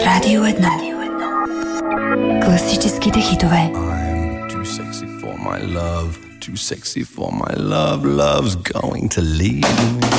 Radio 1. Klasiическите хитове. I'm too sexy for my love, too sexy for my love, love's going to leave me.